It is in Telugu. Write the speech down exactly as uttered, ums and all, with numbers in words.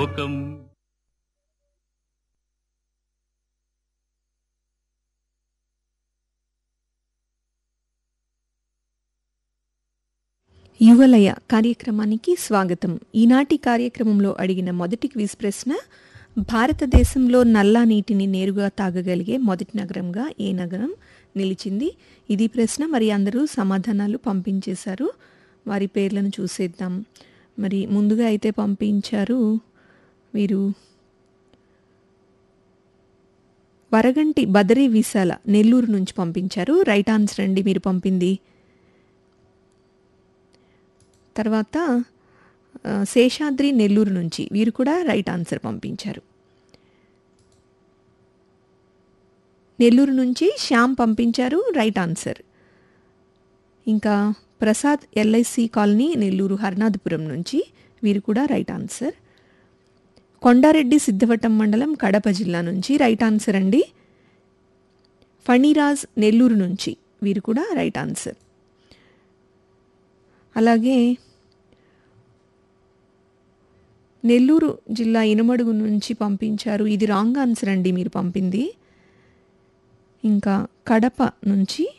లోకం యువలయ కార్యక్రమానికి స్వాగతం. ఈనాటి కార్యక్రమంలో అడిగిన మొదటి క్విజ్ ప్రశ్న, భారతదేశంలో నల్లా నీటిని నేరుగా తాగగలిగే మొదటి నగరంగా ఏ నగరం నిలిచింది? ఇది ప్రశ్న. మరి అందరూ సమాధానాలు పంపించేశారు. వారి పేర్లను చూసేద్దాం. మరి ముందుగా అయితే పంపించారు వీరు వరగంటి బదరీ విశాల నెల్లూరు నుంచి పంపించారు. రైట్ ఆన్సర్ అండి మీరు పంపింది. తర్వాత శేషాద్రి నెల్లూరు నుంచి వీరు కూడా రైట్ ఆన్సర్ పంపించారు. నెల్లూరు నుంచి శ్యామ్ పంపించారు రైట్ ఆన్సర్. ఇంకా ప్రసాద్ ఎల్ఐసి కాలనీ నెల్లూరు హర్నాథపురం నుంచి వీరు కూడా రైట్ ఆన్సర్. కొండారెడ్డి సిద్ధవటం మండలం కడప జిల్లా నుంచి రైట్ ఆన్సర్ అండి. ఫణిరాజ్ నెల్లూరు నుంచి వీరు కూడా రైట్ ఆన్సర్. అలాగే నెల్లూరు జిల్లా ఇనమడుగు నుంచి పంపించారు. ఇది రాంగ్ ఆన్సర్ అండి మీరు పంపింది. ఇంకా కడప నుంచి